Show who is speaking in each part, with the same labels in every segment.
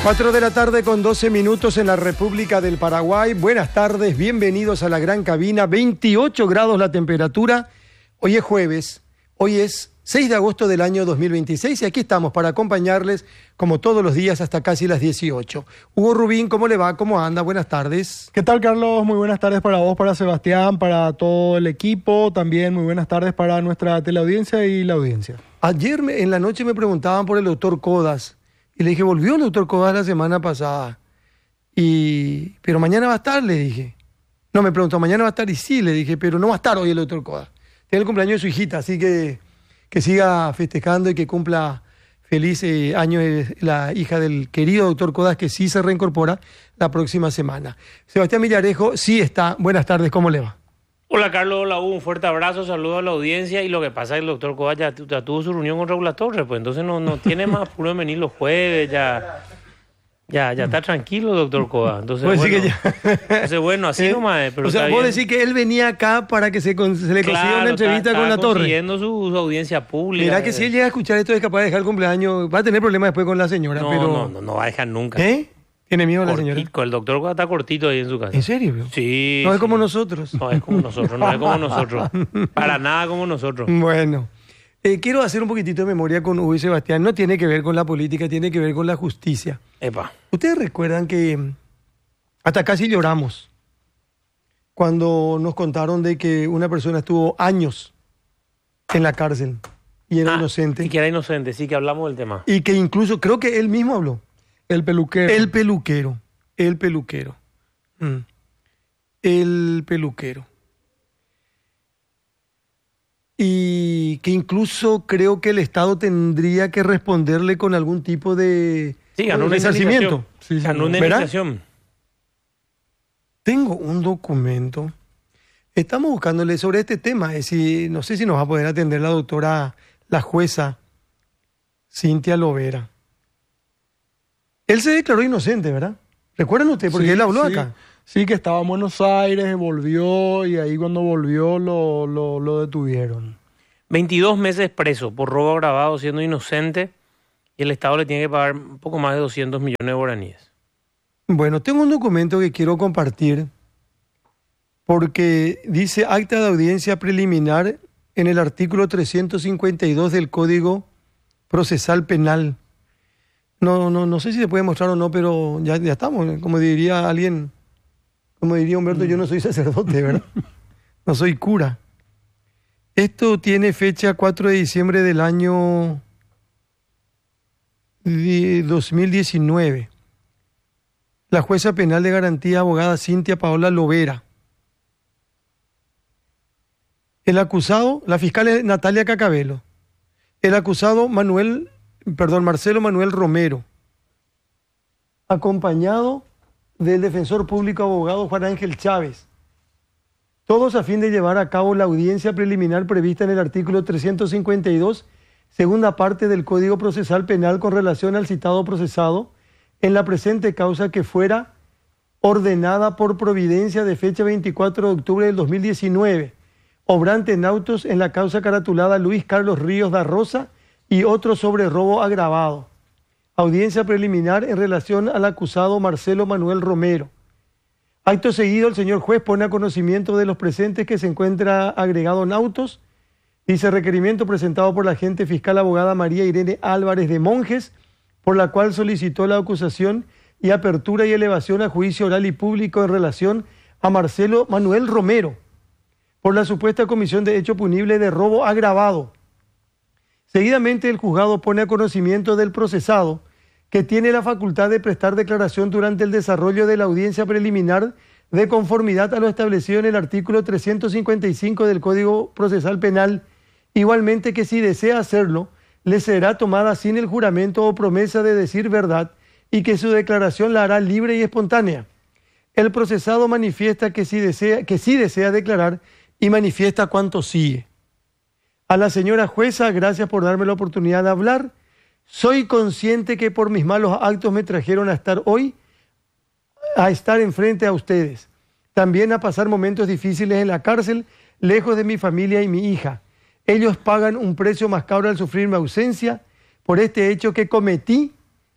Speaker 1: 4 de la tarde con 12 minutos en la República del Paraguay. Buenas tardes, bienvenidos a la gran cabina. 28 grados la temperatura. Hoy es jueves, hoy es 6 de agosto del año 2026 y aquí estamos para acompañarles como todos los días hasta casi las 18. Hugo Rubín, ¿cómo le va? ¿Cómo anda? Buenas tardes.
Speaker 2: ¿Qué tal, Carlos? Muy buenas tardes para vos, para Sebastián, para todo el equipo. También muy buenas tardes para nuestra teleaudiencia y la audiencia.
Speaker 1: Ayer en la noche me preguntaban por el doctor Codas. Y le dije, volvió el doctor Codas la semana pasada. Pero mañana va a estar, le dije. No, me preguntó, mañana va a estar, y sí, le dije, pero no va a estar hoy el doctor Codas. Tiene el cumpleaños de su hijita, así que siga festejando y que cumpla feliz año la hija del querido doctor Codas, que sí se reincorpora la próxima semana. Sebastián Millarejo sí está. Buenas tardes, ¿cómo le va?
Speaker 3: Hola Carlos, hola Hugo, un fuerte abrazo, saludo a la audiencia. Y lo que pasa es que el doctor Codas ya tuvo su reunión con Raúl Latorre, pues entonces no tiene más apuro de venir los jueves, ya está tranquilo doctor Codas. Entonces,
Speaker 1: pues
Speaker 3: bueno,
Speaker 1: sí
Speaker 3: entonces, bueno, así nomás es. Pero
Speaker 1: o sea, vos decís que él venía acá para que se le consiga una entrevista con Latorre.
Speaker 3: Consiguiendo su audiencia pública.
Speaker 1: Mirá que si él llega a escuchar esto es capaz de dejar el cumpleaños, va a tener problemas después con la señora.
Speaker 3: No va a dejar nunca.
Speaker 1: ¿Tiene miedo la señora?
Speaker 3: El doctor Codas está cortito ahí en su casa.
Speaker 1: ¿En serio, bro?
Speaker 3: Sí.
Speaker 1: No es como nosotros.
Speaker 3: No es como nosotros. Para nada como nosotros.
Speaker 1: Bueno, quiero hacer un poquitito de memoria con Hugo y Sebastián. No tiene que ver con la política, tiene que ver con la justicia.
Speaker 3: Epa.
Speaker 1: Ustedes recuerdan que hasta casi lloramos cuando nos contaron de que una persona estuvo años en la cárcel y era inocente.
Speaker 3: Y que era inocente, sí, que hablamos del tema.
Speaker 1: Y que incluso, creo que él mismo habló.
Speaker 2: El peluquero.
Speaker 1: El peluquero. Y que incluso creo que el Estado tendría que responderle con algún tipo de resarcimiento.
Speaker 3: Ganó una indemnización.
Speaker 1: Tengo un documento. Estamos buscándole sobre este tema. No sé si nos va a poder atender la jueza Cintia Lovera. Él se declaró inocente, ¿verdad? ¿Recuerdan ustedes? Porque él habló acá.
Speaker 2: Sí, que estaba en Buenos Aires, volvió, y ahí cuando volvió lo detuvieron.
Speaker 3: 22 meses preso por robo agravado siendo inocente, y el Estado le tiene que pagar un poco más de 200 millones de guaraníes.
Speaker 1: Bueno, tengo un documento que quiero compartir porque dice acta de audiencia preliminar en el artículo 352 del Código Procesal Penal. No sé si se puede mostrar o no, pero ya estamos. Como diría Humberto, yo no soy sacerdote, ¿verdad? No soy cura. Esto tiene fecha 4 de diciembre del año 2019. La jueza penal de garantía, abogada Cintia Paola Lovera. El acusado, la fiscal es Natalia Cacabelo. El acusado Marcelo Manuel Romero, acompañado del defensor público abogado Juan Ángel Chávez, todos a fin de llevar a cabo la audiencia preliminar prevista en el artículo 352, segunda parte del Código Procesal Penal con relación al citado procesado en la presente causa que fuera ordenada por providencia de fecha 24 de octubre del 2019, obrante en autos en la causa caratulada Luis Carlos Ríos da Rosa y otro sobre robo agravado. Audiencia preliminar en relación al acusado Marcelo Manuel Romero. Acto seguido, el señor juez pone a conocimiento de los presentes que se encuentra agregado en autos. Dice requerimiento presentado por la agente fiscal abogada María Irene Álvarez de Monjes, por la cual solicitó la acusación y apertura y elevación a juicio oral y público en relación a Marcelo Manuel Romero por la supuesta comisión de hecho punible de robo agravado. Seguidamente, el juzgado pone a conocimiento del procesado que tiene la facultad de prestar declaración durante el desarrollo de la audiencia preliminar de conformidad a lo establecido en el artículo 355 del Código Procesal Penal. Igualmente que si desea hacerlo, le será tomada sin el juramento o promesa de decir verdad y que su declaración la hará libre y espontánea. El procesado manifiesta que sí desea declarar y manifiesta cuanto sigue. A la señora jueza, gracias por darme la oportunidad de hablar. Soy consciente que por mis malos actos me trajeron a estar enfrente a ustedes. También a pasar momentos difíciles en la cárcel, lejos de mi familia y mi hija. Ellos pagan un precio más caro al sufrir mi ausencia por este hecho que cometí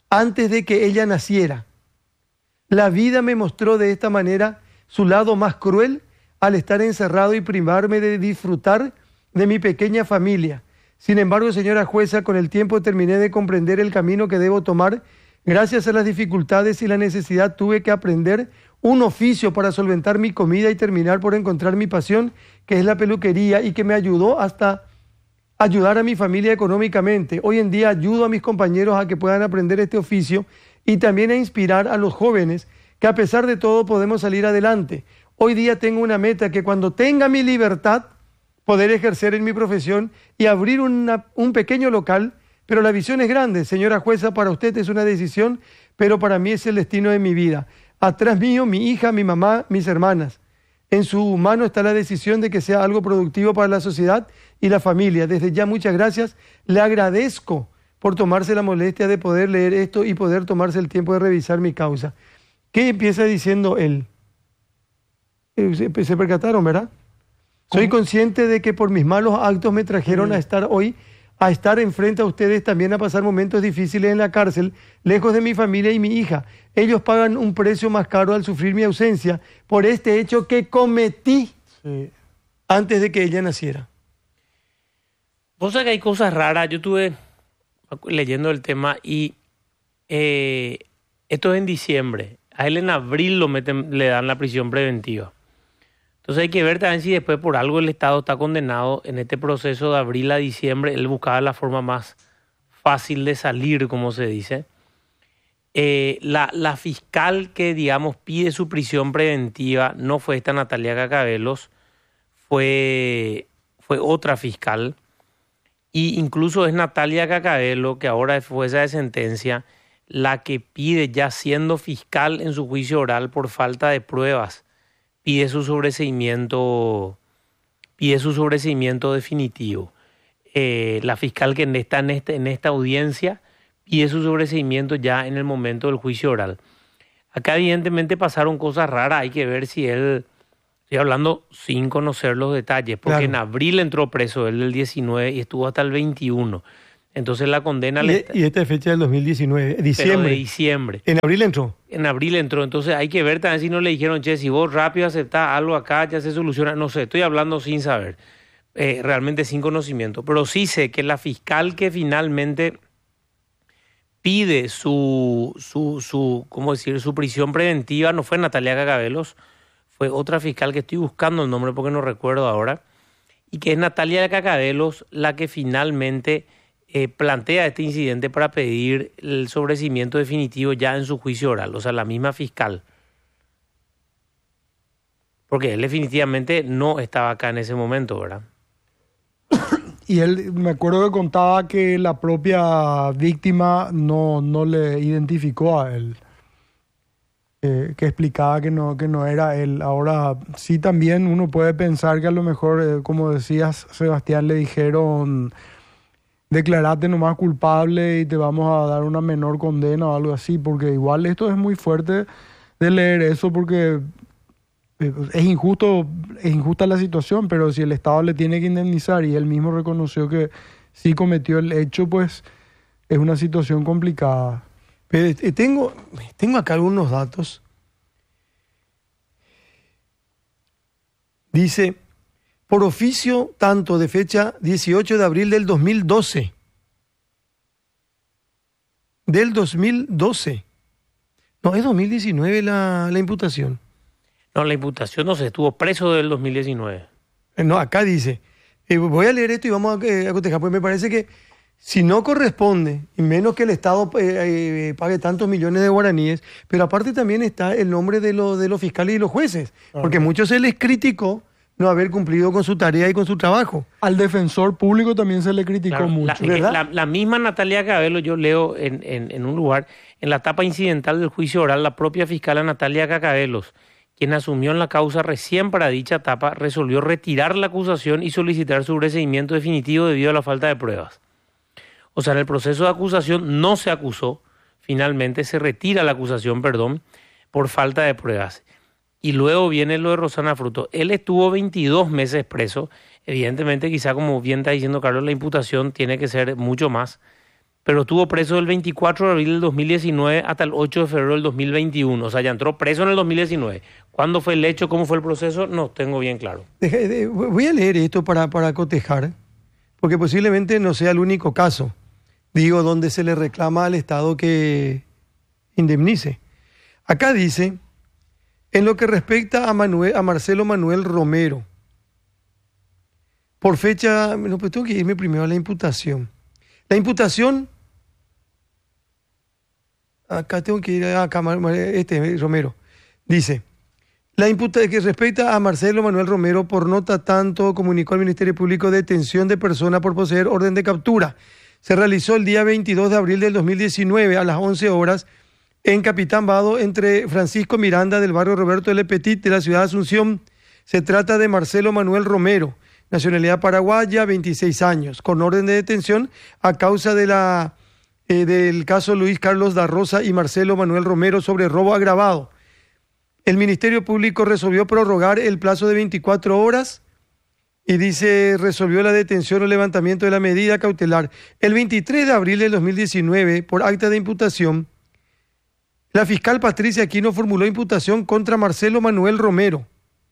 Speaker 1: antes de que ella naciera. La vida me mostró de esta manera su lado más cruel al estar encerrado y privarme de disfrutar de mi pequeña familia. Sin embargo, señora jueza, con el tiempo terminé de comprender el camino que debo tomar. Gracias a las dificultades y la necesidad tuve que aprender un oficio para solventar mi comida y terminar por encontrar mi pasión, que es la peluquería, y que me ayudó hasta ayudar a mi familia económicamente. Hoy en día ayudo a mis compañeros a que puedan aprender este oficio y también a inspirar a los jóvenes que a pesar de todo podemos salir adelante. Hoy día tengo una meta, que cuando tenga mi libertad, poder ejercer en mi profesión y abrir un pequeño local, pero la visión es grande. Señora jueza, para usted es una decisión, pero para mí es el destino de mi vida. Atrás mío, mi hija, mi mamá, mis hermanas. En su mano está la decisión de que sea algo productivo para la sociedad y la familia. Desde ya, muchas gracias. Le agradezco por tomarse la molestia de poder leer esto y poder tomarse el tiempo de revisar mi causa. ¿Qué empieza diciendo él? Se percataron, ¿verdad? Soy consciente de que por mis malos actos me trajeron a estar hoy, a estar enfrente a ustedes, también a pasar momentos difíciles en la cárcel, lejos de mi familia y mi hija. Ellos pagan un precio más caro al sufrir mi ausencia por este hecho que cometí antes de que ella naciera.
Speaker 3: Vos sabés que hay cosas raras. Yo estuve leyendo el tema y esto es en diciembre. A él en abril le dan la prisión preventiva. Entonces hay que ver también si después por algo el Estado está condenado en este proceso de abril a diciembre. Él buscaba la forma más fácil de salir, como se dice. La fiscal que, digamos, pide su prisión preventiva no fue esta Natalia Cacabelos, fue otra fiscal. Y incluso es Natalia Cacabelo, que ahora es jueza de sentencia, la que pide, ya siendo fiscal en su juicio oral por falta de pruebas, pide su sobreseimiento definitivo. La fiscal que está en esta audiencia pide su sobreseimiento ya en el momento del juicio oral. Acá evidentemente pasaron cosas raras, hay que ver si él, estoy hablando sin conocer los detalles, porque en abril entró preso él el 19 y estuvo hasta el 21. Entonces la condena...
Speaker 1: Y esta es fecha del 2019, diciembre.
Speaker 3: Pero de diciembre.
Speaker 1: ¿En abril entró?
Speaker 3: En abril entró. Entonces hay que ver también si no le dijeron, che, si vos rápido aceptás algo acá, ya se soluciona. No sé, estoy hablando sin saber, realmente sin conocimiento. Pero sí sé que la fiscal que finalmente pide su prisión preventiva no fue Natalia Cacabelos, fue otra fiscal que estoy buscando el nombre porque no recuerdo ahora, y que es Natalia Cacabelos la que finalmente... plantea este incidente para pedir el sobreseimiento definitivo ya en su juicio oral, o sea, la misma fiscal. Porque él definitivamente no estaba acá en ese momento, ¿verdad?
Speaker 2: Y él, me acuerdo que contaba que la propia víctima no le identificó a él, que explicaba que no era él. Ahora, sí, también uno puede pensar que a lo mejor, como decías, Sebastián, le dijeron... declarate nomás culpable y te vamos a dar una menor condena o algo así, porque igual esto es muy fuerte de leer eso, porque es injusta la situación, pero si el Estado le tiene que indemnizar y él mismo reconoció que sí cometió el hecho, pues es una situación complicada.
Speaker 1: Pero tengo acá algunos datos. Dice... por oficio tanto de fecha 18 de abril del 2012. Del 2012. No, es 2019 la imputación.
Speaker 3: No, la imputación no se estuvo preso del 2019.
Speaker 1: No, acá dice. Voy a leer esto y vamos a cotejar, pues me parece que si no corresponde, y menos que el Estado pague tantos millones de guaraníes, pero aparte también está el nombre de los fiscales y los jueces, porque muchos se les criticó no haber cumplido con su tarea y con su trabajo.
Speaker 2: Al defensor público también se le criticó mucho.
Speaker 1: ¿verdad?
Speaker 3: La misma Natalia Cacabelo, yo leo en un lugar, en la etapa incidental del juicio oral, la propia fiscal Natalia Cacabelos, quien asumió en la causa recién para dicha etapa, resolvió retirar la acusación y solicitar su sobreseimiento definitivo debido a la falta de pruebas. O sea, en el proceso de acusación no se acusó, finalmente se retira la acusación, por falta de pruebas. Y luego viene lo de Rosana Fruto. Él estuvo 22 meses preso. Evidentemente, quizá como bien está diciendo Carlos, la imputación tiene que ser mucho más. pero estuvo preso del 24 de abril del 2019 hasta el 8 de febrero del 2021. O sea, ya entró preso en el 2019. ¿Cuándo fue el hecho? ¿Cómo fue el proceso? No tengo bien claro.
Speaker 1: Voy a leer esto para cotejar, porque posiblemente no sea el único caso, digo, donde se le reclama al Estado que indemnice. Acá dice, en lo que respecta a Marcelo Manuel Romero, por fecha, no, pues tengo que irme primero a la imputación. La imputación, acá tengo que ir acá, Romero, dice, la imputa que respecta a Marcelo Manuel Romero, por nota tanto, comunicó al Ministerio Público detención de persona por poseer orden de captura. Se realizó el día 22 de abril del 2019 a las 11 horas en Capitán Vado, entre Francisco Miranda del barrio Roberto L. Petit de la ciudad de Asunción. Se trata de Marcelo Manuel Romero, nacionalidad paraguaya, 26 años, con orden de detención a causa de del caso Luis Carlos da Rosa y Marcelo Manuel Romero sobre robo agravado. El Ministerio Público resolvió prorrogar el plazo de 24 horas y dice, resolvió la detención o levantamiento de la medida cautelar. El 23 de abril del 2019, por acta de imputación, la fiscal Patricia Aquino formuló imputación contra Marcelo Manuel Romero.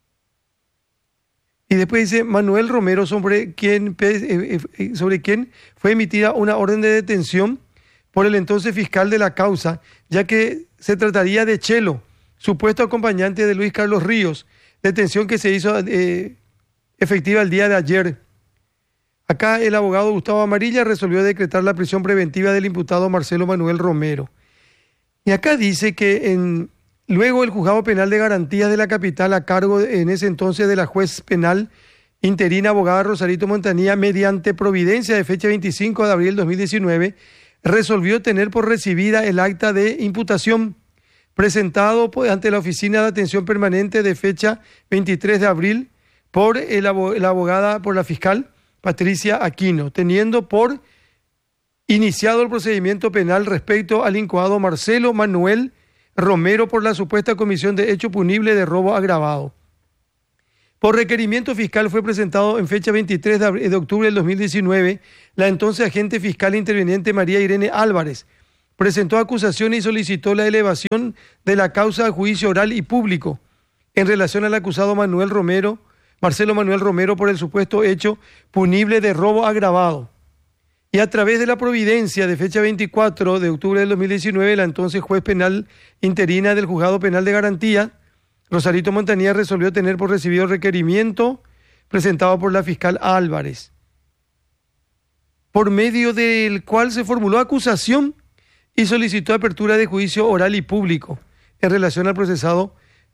Speaker 1: Y después dice, Manuel Romero, sobre quien fue emitida una orden de detención por el entonces fiscal de la causa, ya que se trataría de Chelo, supuesto acompañante de Luis Carlos Ríos, detención que se hizo efectiva el día de ayer. Acá el abogado Gustavo Amarilla resolvió decretar la prisión preventiva del imputado Marcelo Manuel Romero. Y acá dice que luego el Juzgado Penal de Garantías de la capital, a cargo en ese entonces de la juez penal interina abogada Rosarito Montanía, mediante providencia de fecha 25 de abril del 2019, resolvió tener por recibida el acta de imputación presentado ante la Oficina de Atención Permanente de fecha 23 de abril por la abogada, por la fiscal Patricia Aquino, teniendo por iniciado el procedimiento penal respecto al incoado Marcelo Manuel Romero por la supuesta comisión de hecho punible de robo agravado. Por requerimiento fiscal fue presentado en fecha 23 de octubre del 2019 la entonces agente fiscal interveniente María Irene Álvarez. Presentó acusación y solicitó la elevación de la causa a juicio oral y público en relación al acusado Marcelo Manuel Romero por el supuesto hecho punible de robo agravado. Y a través de la providencia de fecha 24 de octubre del 2019, la entonces juez penal interina del Juzgado Penal de Garantía, Rosarito Montanía, resolvió tener por recibido el requerimiento presentado por la fiscal Álvarez, por medio del cual se formuló acusación y solicitó apertura de juicio oral y público en relación al procesado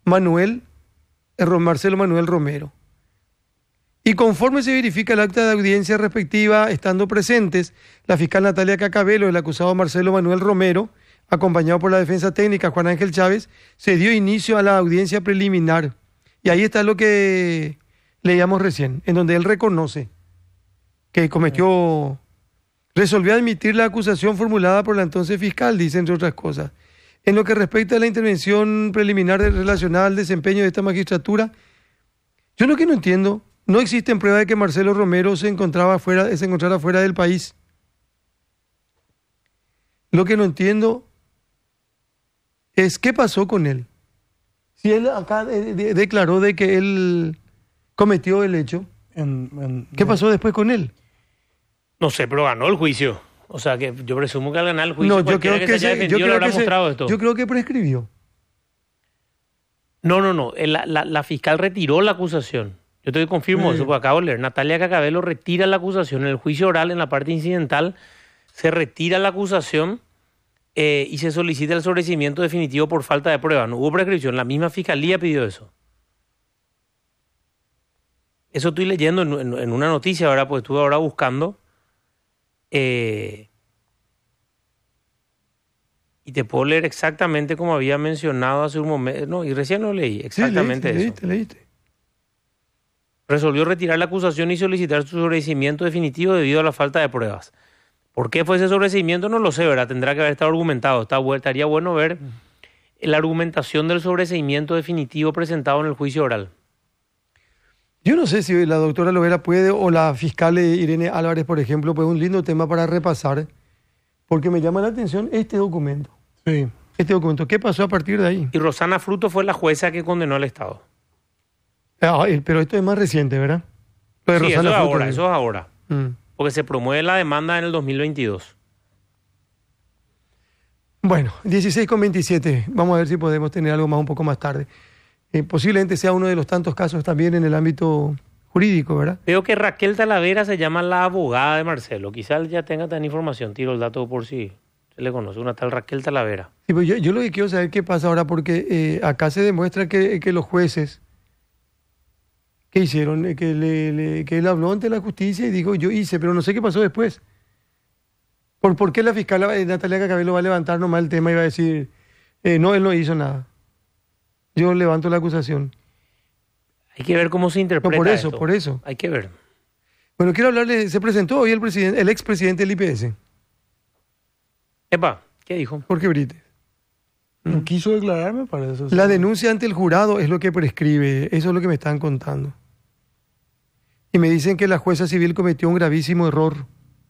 Speaker 1: Marcelo Manuel Romero. Y conforme se verifica el acta de audiencia respectiva, estando presentes la fiscal Natalia Cacabelo, el acusado Marcelo Manuel Romero, acompañado por la defensa técnica Juan Ángel Chávez, se dio inicio a la audiencia preliminar. Y ahí está lo que leíamos recién, en donde él reconoce que resolvió admitir la acusación formulada por la entonces fiscal, dice entre otras cosas. En lo que respecta a la intervención preliminar relacionada al desempeño de esta magistratura, yo lo que no entiendo, no existen pruebas de que Marcelo Romero se encontrara fuera del país. Lo que no entiendo es qué pasó con él. Si él acá declaró de que él cometió el hecho, ¿qué pasó después con él?
Speaker 3: No sé, pero ganó el juicio. O sea, que yo presumo que al ganar el juicio,
Speaker 1: no, yo creo que prescribió.
Speaker 3: No. La fiscal retiró la acusación. Yo te confirmo eso, porque acabo de leer. Natalia Cacabelo retira la acusación. En el juicio oral, en la parte incidental, se retira la acusación y se solicita el sobreseimiento definitivo por falta de prueba. No hubo prescripción. La misma fiscalía pidió eso. Eso estoy leyendo en una noticia ahora, pues estuve ahora buscando. Y te puedo leer exactamente como había mencionado hace un momento. No, y recién lo leí. Exactamente eso.
Speaker 1: Leíste.
Speaker 3: Resolvió retirar la acusación y solicitar su sobreseimiento definitivo debido a la falta de pruebas. ¿Por qué fue ese sobreseimiento? No lo sé, ¿verdad? Tendrá que haber estado argumentado. Estaría bueno ver la argumentación del sobreseimiento definitivo presentado en el juicio oral.
Speaker 1: Yo no sé si la doctora Lovera puede, o la fiscal Irene Álvarez, por ejemplo, pues un lindo tema para repasar, porque me llama la atención este documento.
Speaker 2: Sí.
Speaker 1: Este documento, ¿qué pasó a partir de ahí?
Speaker 3: Y Rosana Fruto fue la jueza que condenó al Estado.
Speaker 1: Pero esto es más reciente, ¿verdad? Lo de
Speaker 3: Sí,
Speaker 1: Rosana
Speaker 3: eso es
Speaker 1: Fruto,
Speaker 3: ahora,
Speaker 1: digo.
Speaker 3: eso es ahora.
Speaker 1: Mm.
Speaker 3: Porque se promueve la demanda en el 2022.
Speaker 1: Bueno, 16:27. Vamos a ver si podemos tener algo más un poco más tarde. Posiblemente sea uno de los tantos casos también en el ámbito jurídico, ¿verdad?
Speaker 3: Veo que Raquel Talavera se llama la abogada de Marcelo. Quizás ya tenga tan información. Tiro el dato por si se le conoce. Una tal Raquel Talavera.
Speaker 1: Sí, pues yo lo que quiero saber qué pasa ahora, porque acá se demuestra que los jueces, ¿qué hicieron? Que él habló ante la justicia y dijo, yo hice, pero no sé qué pasó después. ¿Por qué la fiscal Natalia Cacabello va a levantar nomás el tema y va a decir, no, él no hizo nada? Yo levanto la acusación.
Speaker 3: Hay que ver cómo se interpreta
Speaker 1: No,
Speaker 3: esto.
Speaker 1: por eso.
Speaker 3: Hay que ver.
Speaker 1: Bueno, quiero hablarle, se presentó hoy el expresidente del IPS,
Speaker 3: Epa, ¿qué dijo?
Speaker 1: Jorge Brites.
Speaker 2: No quiso declarar, me parece.
Speaker 1: La denuncia ante el jurado es lo que prescribe, eso es lo que me están contando. Y me dicen que la jueza civil cometió un gravísimo error.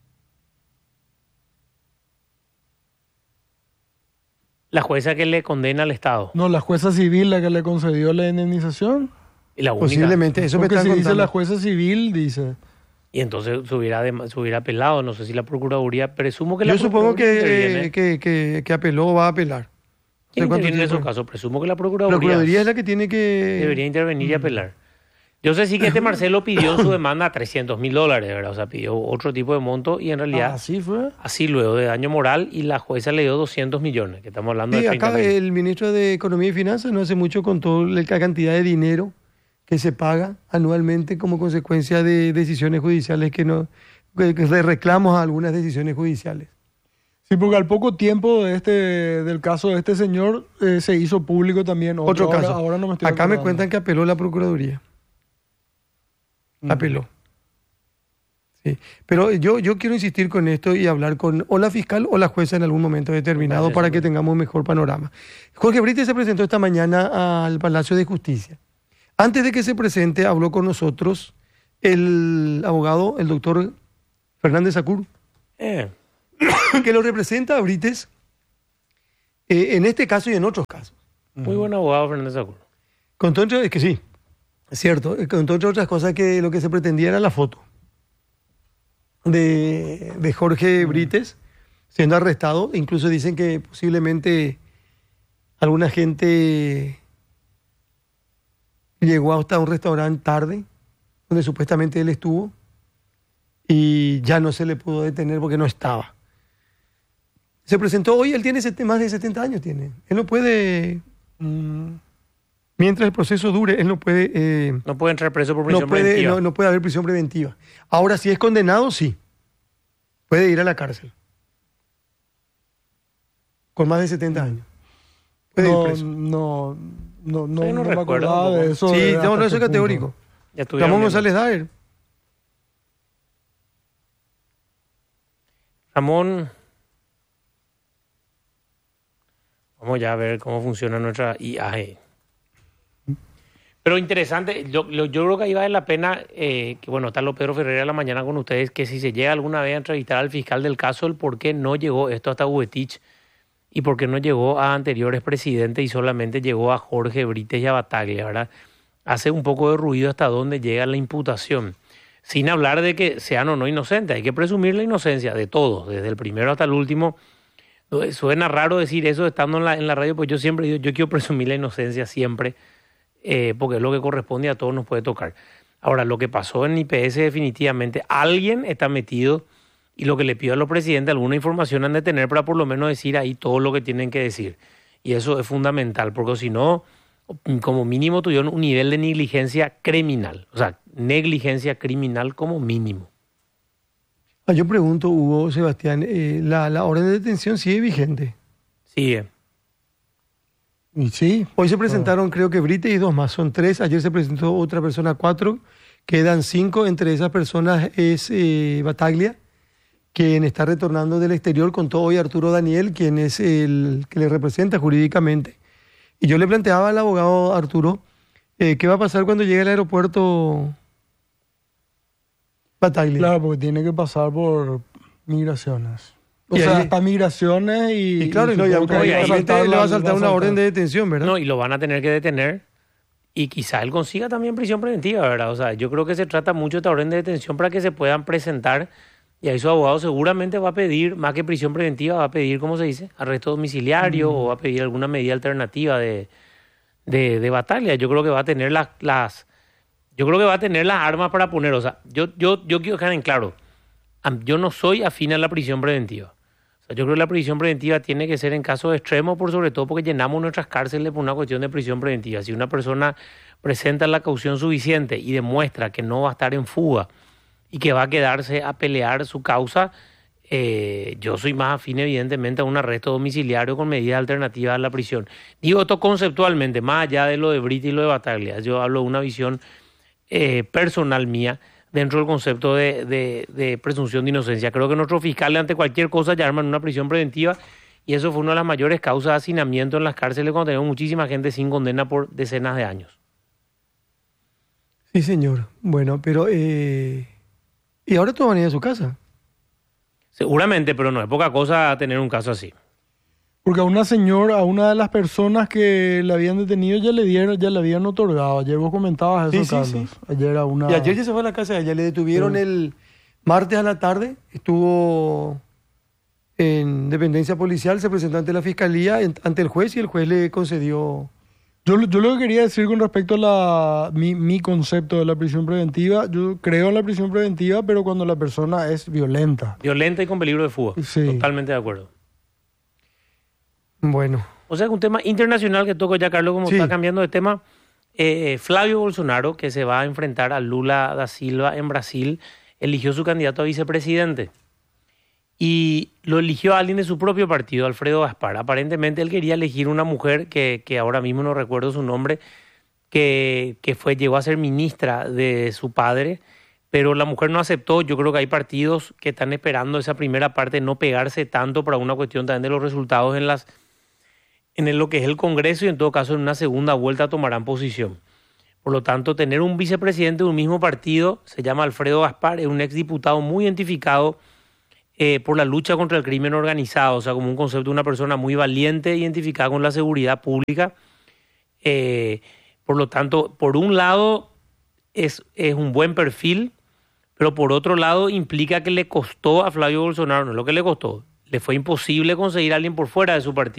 Speaker 3: La jueza que le condena al Estado.
Speaker 2: No, la jueza civil la que le concedió la indemnización.
Speaker 3: Y la única.
Speaker 1: Posiblemente, eso me
Speaker 2: Porque
Speaker 1: están
Speaker 2: si dice
Speaker 1: contando.
Speaker 2: la jueza civil, dice.
Speaker 3: Y entonces se hubiera apelado. No sé si la Procuraduría. Presumo que la
Speaker 1: Yo supongo
Speaker 3: Procuraduría interviene.
Speaker 1: que apeló o va a apelar.
Speaker 3: ¿Quién
Speaker 1: ¿Cuánto
Speaker 3: interviene en esos
Speaker 1: tiempo?
Speaker 3: casos? Presumo que la
Speaker 1: La
Speaker 3: Procuraduría
Speaker 1: Procuraduría es la que tiene que...
Speaker 3: debería intervenir y apelar. Yo sé sí que este Marcelo pidió su demanda a $300,000, ¿verdad? O sea, pidió otro tipo de monto y en realidad
Speaker 2: Así fue.
Speaker 3: así luego de daño moral y la jueza le dio 200 millones, que estamos hablando
Speaker 1: Sí,
Speaker 3: de 30
Speaker 1: acá
Speaker 3: millones.
Speaker 1: el ministro de Economía y Finanzas no hace mucho contó la cantidad de dinero que se paga anualmente como consecuencia de decisiones judiciales que de reclamos a algunas decisiones judiciales.
Speaker 2: Sí, porque al poco tiempo del caso de este señor se hizo público también
Speaker 1: Otro
Speaker 2: ahora-
Speaker 1: caso.
Speaker 2: Ahora no me estoy
Speaker 1: Acá me
Speaker 2: acordando.
Speaker 1: cuentan que apeló la Procuraduría. Apeló. Sí. Pero yo quiero insistir con esto y hablar con o la fiscal o la jueza en algún momento determinado
Speaker 3: Gracias,
Speaker 1: para que
Speaker 3: Jorge.
Speaker 1: tengamos un mejor panorama. Jorge Brites se presentó esta mañana al Palacio de Justicia. Antes de que se presente, habló con nosotros el abogado, el doctor Fernández Sacur, que lo representa a Brites en este caso y en otros casos.
Speaker 3: Muy buen abogado, Fernández Sacur.
Speaker 1: Contó entre, es que sí, es cierto, contó entre otras cosas que lo que se pretendía era la foto de Jorge Brites siendo arrestado. Incluso dicen que posiblemente alguna gente llegó hasta un restaurante tarde, donde supuestamente él estuvo, y ya no se le pudo detener porque no estaba. Se presentó hoy, él tiene más de 70 años, tiene. Él no puede... Mientras el proceso dure, él no puede...
Speaker 3: No puede entrar preso por prisión
Speaker 1: no puede,
Speaker 3: preventiva.
Speaker 1: no puede haber prisión preventiva. Ahora, si es condenado, sí. Puede ir a la cárcel. Con más de 70 años. Puede ir preso.
Speaker 2: No
Speaker 3: Yo no
Speaker 2: me
Speaker 3: recuerdo
Speaker 2: acordaba
Speaker 3: tampoco.
Speaker 2: de eso.
Speaker 1: Sí,
Speaker 2: de
Speaker 1: no,
Speaker 2: hasta
Speaker 1: eso es
Speaker 2: este
Speaker 1: categórico.
Speaker 2: punto.
Speaker 3: Ya estuvieron
Speaker 1: Ramón
Speaker 3: viendo.
Speaker 1: González Daer.
Speaker 3: Ramón, vamos ya a ver cómo funciona nuestra IAE. Pero interesante, yo creo que ahí vale la pena, que bueno, está Pedro Ferreira a la mañana con ustedes, que si se llega alguna vez a entrevistar al fiscal del caso, el por qué no llegó esto hasta Buetich y por qué no llegó a anteriores presidentes y solamente llegó a Jorge Brites y a Bataglia, ¿verdad? Hace un poco de ruido hasta dónde llega la imputación. Sin hablar de que sean o no inocentes, hay que presumir la inocencia de todos, desde el primero hasta el último. Suena raro decir eso estando en la radio, pues yo siempre digo, yo quiero presumir la inocencia siempre, porque es lo que corresponde, a todos nos puede tocar. Ahora, lo que pasó en IPS definitivamente, alguien está metido y lo que le pido a los presidentes, alguna información han de tener para por lo menos decir ahí todo lo que tienen que decir. Y eso es fundamental, porque si no, como mínimo tuvieron un nivel de negligencia criminal, o sea, negligencia criminal como mínimo.
Speaker 1: Yo pregunto, Hugo, Sebastián, ¿la orden de detención sigue vigente?
Speaker 3: Sigue.
Speaker 2: Y sí.
Speaker 1: Hoy se presentaron, creo que Brites y dos más, son 3. Ayer se presentó otra persona, 4. Quedan 5. Entre esas personas es Bataglia, quien está retornando del exterior. Contó hoy Arturo Daniel, quien es el que le representa jurídicamente. Y yo le planteaba al abogado Arturo, ¿qué va a pasar cuando llegue al aeropuerto Bataglia?
Speaker 2: Claro, porque tiene que pasar por migraciones. O
Speaker 1: Y
Speaker 2: sea,
Speaker 1: ahí-
Speaker 2: hasta migraciones
Speaker 1: Y claro, y no, y
Speaker 2: supongo que ahí va a
Speaker 1: automáticamente
Speaker 2: saltar
Speaker 1: le va a
Speaker 2: la-
Speaker 1: saltar una orden de detención, ¿verdad?
Speaker 3: No, y lo van a tener que detener y quizá él consiga también prisión preventiva, ¿verdad? O sea, yo creo que se trata mucho de esta orden de detención para que se puedan presentar y ahí su abogado seguramente va a pedir, más que prisión preventiva, va a pedir, ¿cómo se dice? Arresto domiciliario o va a pedir alguna medida alternativa de batalla. Yo creo que va a tener yo creo que va a tener las armas para poner, o sea, yo quiero dejar en claro, yo no soy afín a la prisión preventiva. O sea, yo creo que la prisión preventiva tiene que ser en casos extremos, por sobre todo porque llenamos nuestras cárceles por una cuestión de prisión preventiva. Si una persona presenta la caución suficiente y demuestra que no va a estar en fuga y que va a quedarse a pelear su causa, yo soy más afín evidentemente a un arresto domiciliario con medidas alternativas a la prisión. Digo esto conceptualmente, más allá de lo de Brita y lo de Bataglia. Yo hablo de una visión personal mía dentro del concepto de presunción de inocencia. Creo que nuestros fiscales ante cualquier cosa ya arman una prisión preventiva y eso fue una de las mayores causas de hacinamiento en las cárceles cuando tenemos muchísima gente sin condena por decenas de años.
Speaker 1: Sí, señor. Bueno, pero... y ahora todos van a ir a su casa.
Speaker 3: Seguramente, pero no es poca cosa tener un caso así.
Speaker 2: Porque a una señora, a una de las personas que la habían detenido ya le habían otorgado. Ayer vos comentabas eso,
Speaker 1: Sí, sí,
Speaker 2: Carlos.
Speaker 1: sí.
Speaker 2: Ayer a una...
Speaker 1: Y ayer ya se fue a la casa de ella. Le detuvieron el martes a la tarde. Estuvo en dependencia policial. Se presentó ante la fiscalía, ante el juez, y el juez le concedió...
Speaker 2: Yo lo que quería decir con respecto a mi concepto de la prisión preventiva, yo creo en la prisión preventiva, pero cuando la persona es violenta.
Speaker 3: Violenta y con peligro de fuga.
Speaker 2: Sí.
Speaker 3: Totalmente de acuerdo.
Speaker 1: Bueno,
Speaker 3: O sea, que un tema internacional que toco ya, Carlos, como
Speaker 1: Sí.
Speaker 3: está cambiando de tema. Flavio Bolsonaro, que se va a enfrentar a Lula da Silva en Brasil, eligió su candidato a vicepresidente. Y lo eligió alguien de su propio partido, Alfredo Gaspar. Aparentemente él quería elegir una mujer que ahora mismo no recuerdo su nombre, que llegó a ser ministra de su padre, pero la mujer no aceptó. Yo creo que hay partidos que están esperando esa primera parte no pegarse tanto para una cuestión también de los resultados en lo que es el Congreso y en todo caso en una segunda vuelta tomarán posición. Por lo tanto, tener un vicepresidente de un mismo partido, se llama Alfredo Gaspar, es un exdiputado muy identificado por la lucha contra el crimen organizado, o sea, como un concepto de una persona muy valiente, identificada con la seguridad pública. Por lo tanto, por un lado es un buen perfil, pero por otro lado implica que le costó a Flavio Bolsonaro, no es lo que le costó, le fue imposible conseguir a alguien por fuera de su partido.